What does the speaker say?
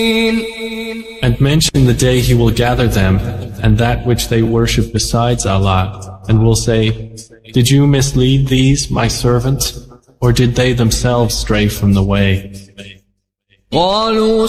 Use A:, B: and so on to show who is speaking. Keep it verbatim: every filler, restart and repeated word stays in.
A: And mention the day He will gather them, and that which they worship besides Allah, and will say, did you mislead these, my servants, or did they themselves stray from the way?
B: قالوا